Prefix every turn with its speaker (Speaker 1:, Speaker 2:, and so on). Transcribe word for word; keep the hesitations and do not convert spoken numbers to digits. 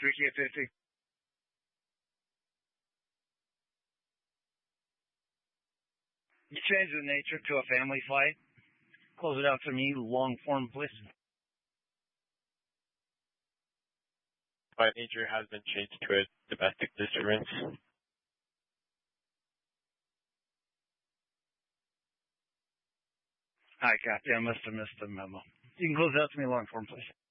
Speaker 1: three K fifty. You change the nature to a family flight. Close it out to me, long form, please.
Speaker 2: Flight nature has been changed to a domestic disturbance.
Speaker 1: I got you. I must have missed the memo. You can close it out to me, long form, please.